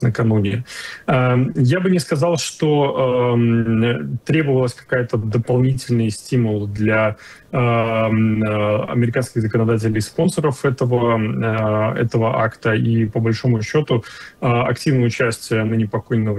накануне. Я бы не сказал, что требовалась какая-то дополнительный стимул для американских законодателей и спонсоров этого акта. И по большому счету активное участие ныне покойного